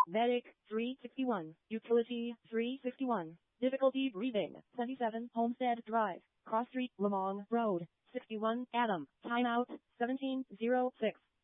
Medic, 361. Utility, 361. Difficulty breathing, 27. Homestead Drive, Cross Street, Lamong Road, 61. Adam, timeout, 17:06.